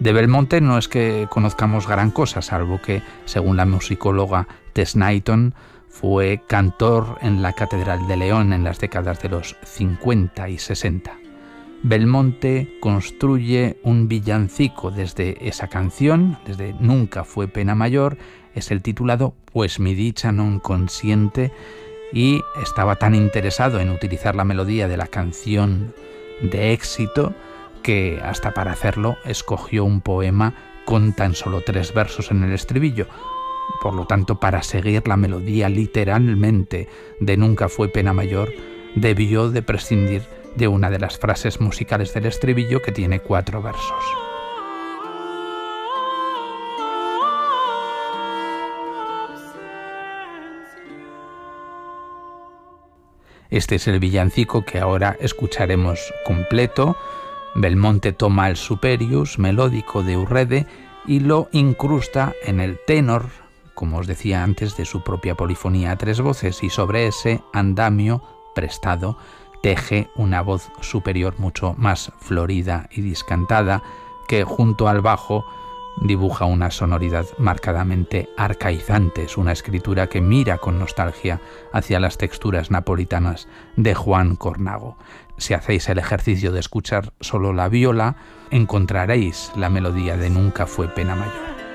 De Belmonte no es que conozcamos gran cosa, salvo que, según la musicóloga Tess Knighton, fue cantor en la Catedral de León en las décadas de los 50 y 60. Belmonte construye un villancico desde esa canción, desde Nunca fue pena mayor, es el titulado Pues mi dicha non consiente, y estaba tan interesado en utilizar la melodía de la canción de éxito que hasta para hacerlo escogió un poema con tan solo 3 versos en el estribillo. Por lo tanto, para seguir la melodía literalmente de Nunca fue pena mayor, debió de prescindir de una de las frases musicales del estribillo, que tiene 4 versos. Este es el villancico que ahora escucharemos completo. Belmonte toma el superius melódico de Urrede y lo incrusta en el tenor, como os decía antes, de su propia polifonía a 3 voces, y sobre ese andamio prestado teje una voz superior mucho más florida y discantada, que junto al bajo dibuja una sonoridad marcadamente arcaizante. Es una escritura que mira con nostalgia hacia las texturas napolitanas de Juan Cornago. Si hacéis el ejercicio de escuchar solo la viola, encontraréis la melodía de Nunca fue pena mayor.